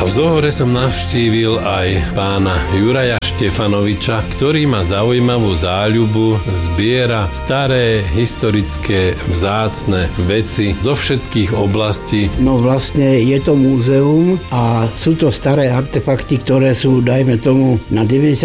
v Zohore som navštívil aj pána Juraja Štefanoviča, ktorý má zaujímavú záľubu, zbiera staré, historické, vzácne veci zo všetkých oblastí. No vlastne je to múzeum a sú to staré artefakty, ktoré sú, dajme tomu, na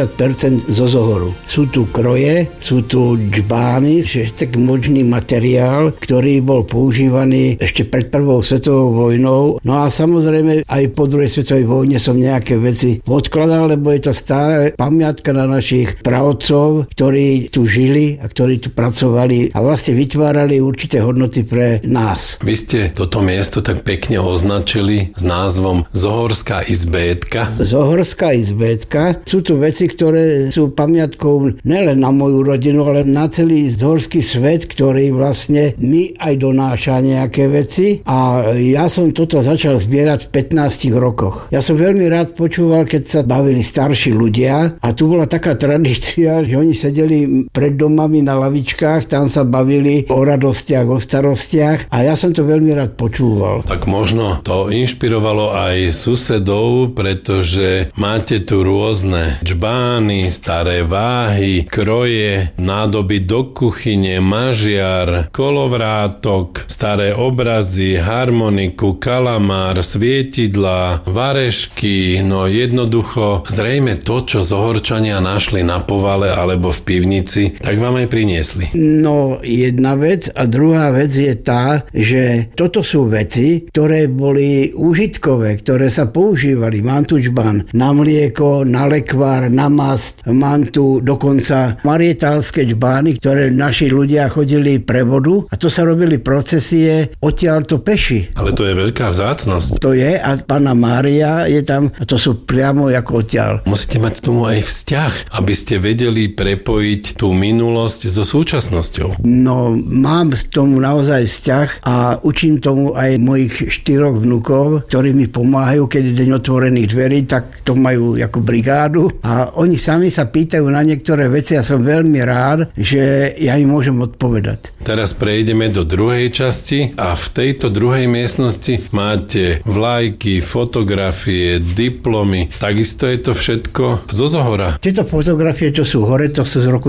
90% zo Zohoru. Sú tu kroje, sú tu džbány, všetek možný materiál, ktorý bol používaný ešte pred prvou svetovou vojnou. No a samozrejme aj po druhej svetovej vojne som nejaké veci odkladal, lebo je to staré pamiatka na našich pravodcov, ktorí tu žili a ktorí tu pracovali a vlastne vytvárali určité hodnoty pre nás. Vy ste toto miesto tak pekne označili s názvom Zohorská izbétka. Zohorská izbétka. Sú tu veci, ktoré sú pamiatkou nielen na moju rodinu, ale na celý zohorský svet, ktorý vlastne mi aj donáša nejaké veci. A ja som toto začal zbierať v 15 rokoch. Ja som veľmi rád počúval, keď sa bavili starší ľudia. A tu bola taká tradícia, že oni sedeli pred domami na lavičkách, tam sa bavili o radostiach, o starostiach a ja som to veľmi rád počúval. Tak možno to inšpirovalo aj susedov, pretože máte tu rôzne džbány, staré váhy, kroje, nádoby do kuchyne, mažiar, kolovrátok, staré obrazy, harmoniku, kalamár, svietidlá, varešky, no jednoducho zrejme to, čo Zohorčania našli na povale alebo v pivnici, tak vám aj priniesli. No, jedna vec a druhá vec je tá, že toto sú veci, ktoré boli užitkové, ktoré sa používali. Mám tu džbán na mlieko, na lekvár, na mast, mám tu dokonca marietálske džbány, ktoré naši ľudia chodili pre vodu a to sa robili procesie odtiaľto peši. Ale to je veľká vzácnosť. To je a Panna Mária je tam a to sú priamo ako odtiaľ. Musíte mať tomu aj vzťah, aby ste vedeli prepojiť tú minulosť so súčasnosťou. No, mám k tomu naozaj vzťah a učím tomu aj mojich 4 vnukov, ktorí mi pomáhajú, keď je deň otvorených dverí, tak to majú ako brigádu a oni sami sa pýtajú na niektoré veci a som veľmi rád, že ja im môžem odpovedať. Teraz prejdeme do druhej časti a v tejto druhej miestnosti máte vlajky, fotografie, diplomy, takisto je to všetko zo Zohora. Tieto fotografie, čo sú hore, to sú z roku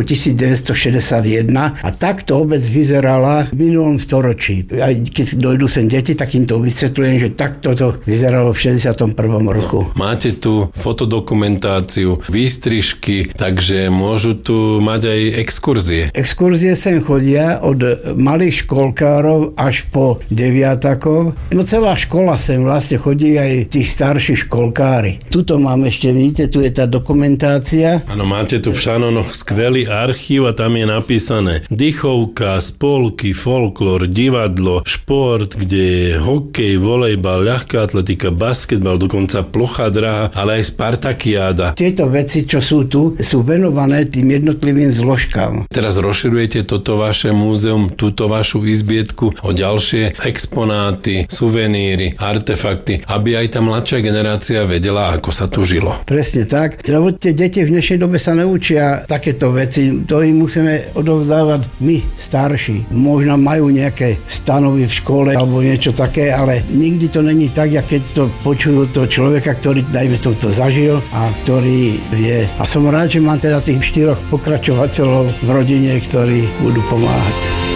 1961 a takto obec vyzerala v minulom storočí. Aj keď dojdú sem deti, tak im to vysvetľujem, že takto to vyzeralo v 61. roku. Máte tu fotodokumentáciu, výstrižky, takže môžu tu mať aj exkurzie. Exkurzie sem chodia od malých školkárov až po deviatakov. No celá škola sem vlastne chodí aj tých starších školkári. Tuto mám ešte, vidíte, tu je tá dokumentácia. Áno, máte tu v Šanonoch skvelý archív a tam je napísané dychovka, spolky, folklór, divadlo, šport, kde je hokej, volejbal, ľahká atletika, basketbal, dokonca plochá dráha, ale aj spartakiáda. Tieto veci, čo sú tu, sú venované tým jednotlivým zložkám. Teraz rozširujete toto vaše múzeum, túto vašu izbietku o ďalšie exponáty, suveníry, artefakty, aby aj tá mladšia generácia vedela, ako sa tu žilo. Presne tak. Lebo tie deti v dnešnej dobe sa neučia takéto veci. To im musíme odovzdávať my, starší. Možno majú nejaké stanovy v škole alebo niečo také, ale nikdy to není tak, keď to počujú toho človeka, ktorý, dajme tomu, to zažil a ktorý vie. A som rád, že mám teda tých 4 pokračovateľov v rodine, ktorí budú pomáhať.